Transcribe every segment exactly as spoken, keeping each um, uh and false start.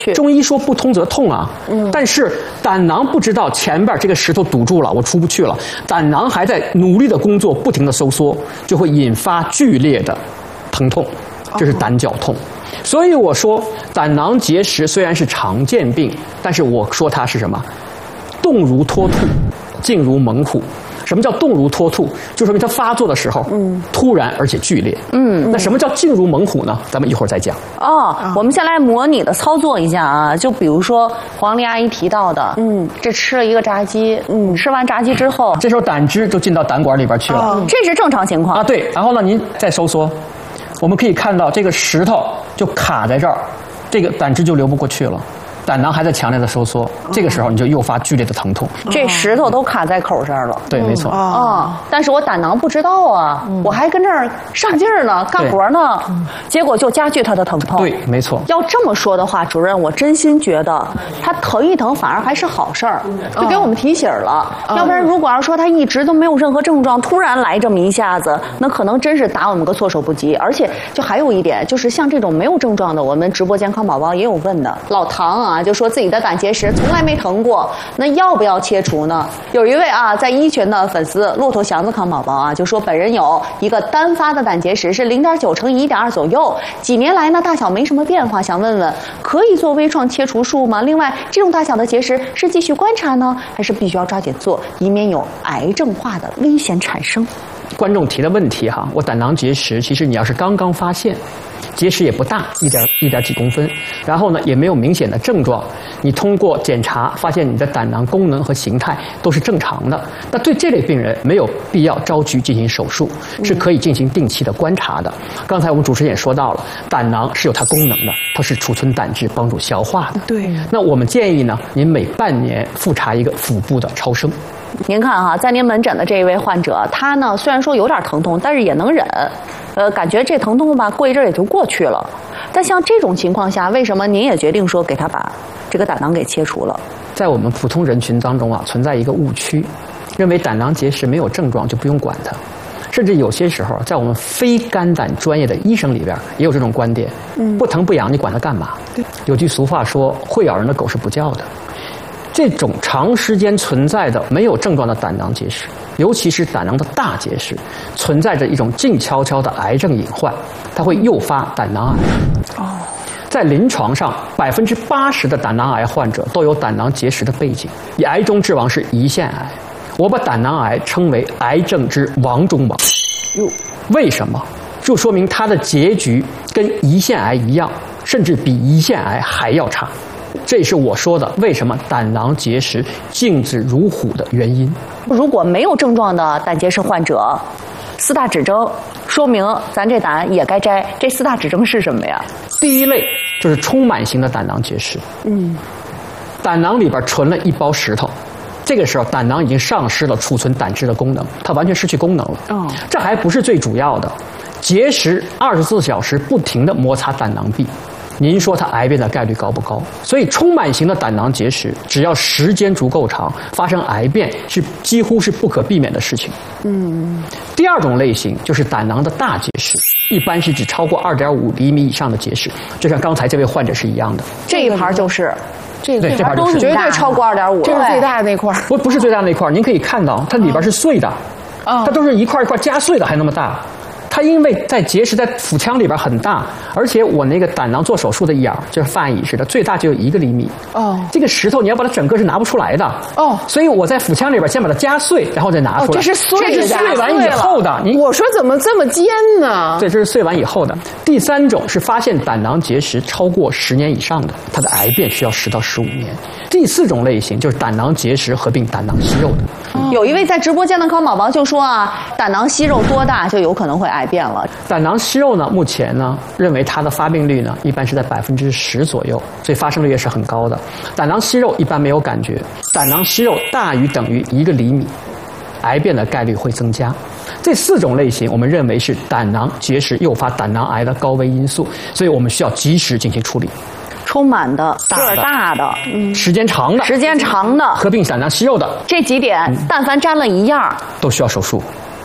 中医说不通则痛啊，嗯，但是胆囊不知道前边这个石头堵住了，我出不去了，胆囊还在努力的工作，不停的收缩，就会引发剧烈的疼痛，这是胆绞痛。所以我说胆囊结石虽然是常见病，但是我说它是什么？动如脱兔，静如猛虎。什么叫动如脱兔？就说明它发作的时候，嗯，突然而且剧烈。嗯，那什么叫静如猛虎呢？咱们一会儿再讲。 哦，我们先来模拟的操作一下啊，就比如说黄丽阿姨提到的，嗯，这吃了一个炸鸡，嗯，吃完炸鸡之后， 这时候胆汁就进到胆管里边去了， 哦、这是正常情况啊。对，然后呢，您再收缩，我们可以看到这个石头就卡在这儿，这个胆汁就流不过去了。胆囊还在强烈的收缩，这个时候你就诱发剧烈的疼痛。 这石头都卡在口这儿了。 对，没错。 啊，但是我胆囊不知道啊，我还跟这儿上劲儿呢，干活呢，结果就加剧它的疼痛。 对，没错。 要这么说的话，主任，我真心觉得它疼一疼反而还是好事儿，就给我们提醒了。要不然，如果要说它一直都没有任何症状，突然来这么一下子，那可能真是打我们个措手不及。而且，就还有一点，就是像这种没有症状的，我们直播间康宝宝也有问的，老唐啊。啊，就说自己的胆结石从来没疼过，那要不要切除呢？有一位啊，在一群的粉丝骆驼祥子康宝宝啊，就说本人有一个单发的胆结石，是零点九乘以一点二左右，几年来呢大小没什么变化，想问问可以做微创切除术吗？另外，这种大小的结石是继续观察呢，还是必须要抓紧做，以免有癌症化的危险产生？ 观众提的问题哈，我胆囊结石，其实你要是刚刚发现。结石也不大，一点一点几公分，然后呢也没有明显的症状，你通过检查发现你的胆囊功能和形态都是正常的，那对这类病人没有必要着急进行手术，是可以进行定期的观察的。刚才我们主持人也说到了，胆囊是有它功能的，它是储存胆汁帮助消化的。 对。那我们建议呢，您每半年复查一个腹部的超声。 您看哈，在您门诊的这一位患者，他呢虽然说有点疼痛，但是也能忍，呃，感觉这疼痛吧过一阵也就过去了。但像这种情况下，为什么您也决定说给他把这个胆囊给切除了？ 在我们普通人群当中啊，存在一个误区，认为胆囊结石没有症状就不用管它，甚至有些时候在我们非肝胆专业的医生里边也有这种观点，嗯，不疼不痒你管它干嘛？有句俗话说，会咬人的狗是不叫的。这种长时间存在的没有症状的胆囊结石，尤其是胆囊的大结石，存在着一种静悄悄的癌症隐患，它会诱发胆囊癌。哦，在临床上，百分之八十的胆囊癌患者都有胆囊结石的背景，以癌中之王是胰腺癌。我把胆囊癌称为癌症之王中王。哟，为什么？就说明它的结局跟胰腺癌一样，甚至比胰腺癌还要差。这也是我说的为什么胆囊结石静止如虎的原因。 如果没有症状的胆结石患者，四大指征说明咱这胆也该摘。这四大指征是什么呀？ 第一类就是充满型的胆囊结石。嗯，胆囊里边存了一包石头，这个时候胆囊已经丧失了储存胆汁的功能，它完全失去功能了。哦，这还不是最主要的，结石二十四小时不停地摩擦胆囊壁。您说它癌变的概率高不高？所以充满型的胆囊结石，只要时间足够长，发生癌变是几乎是不可避免的事情。嗯。第二种类型就是胆囊的大结石，一般是指超过二点五厘米以上的结石，就像刚才这位患者是一样的。 这一盘就是。 这对这盘都是绝对超过二点五， 这是最大的那块。 不不是最大的那块，您可以看到它里边是碎的，它都是一块一块加碎的，还那么大。它因为在结石在腹腔里边很大，而且我那个胆囊做手术的眼儿就是饭椅似的，最大就有一个厘米。哦，这个石头你要把它整个是拿不出来的。哦，所以我在腹腔里边先把它夹碎，然后再拿出来。 哦，这是碎的， 这是碎完以后的。你我说怎么这么尖呢？ 对，这是碎完以后的。第三种是发现胆囊结石超过十年以上的，它的癌变需要十到十五年。第四种类型就是胆囊结石合并胆囊息肉的。 哦，有一位在直播间的康宝宝就说啊，胆囊息肉多大就有可能会癌变了。 胆囊息肉呢，目前呢认为它的发病率呢一般是在百分之十左右，所以发生率也是很高的。胆囊息肉一般没有感觉，胆囊息肉大于等于一个厘米，癌变的概率会增加。这四种类型我们认为是胆囊结石诱发胆囊癌的高危因素，所以我们需要及时进行处理。 充满的、个儿大的、 嗯、时间长的、 时间长的、 合并胆囊息肉的， 这几点，嗯、但凡沾了一样， 都需要手术。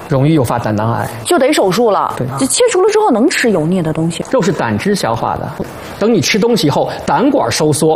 容易诱发胆囊癌， 就得手术了。 对， 就切除了之后能吃油腻的东西。 肉是胆汁消化的，等你吃东西后，胆管收缩。